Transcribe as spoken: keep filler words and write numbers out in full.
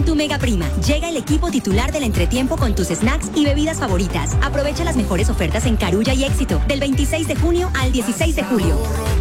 tu Mega Prima. Llega el equipo titular del entretiempo con tus snacks y bebidas favoritas. Aprovecha las mejores ofertas en Carulla y Éxito del veintiséis de junio al dieciséis de julio.